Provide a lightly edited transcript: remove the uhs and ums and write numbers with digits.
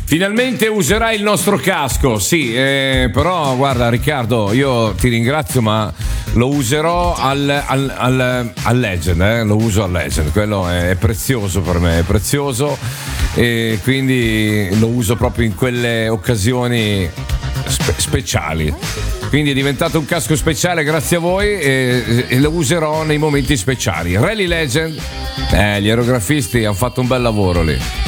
Finalmente userai il nostro casco, sì, però guarda Riccardo, io ti ringrazio, ma lo userò al Legend, lo uso al Legend, quello è prezioso per me, è prezioso, e quindi lo uso proprio in quelle occasioni speciali. Quindi è diventato un casco speciale grazie a voi e lo userò nei momenti speciali. Rally Legend, gli aerografisti hanno fatto un bel lavoro lì.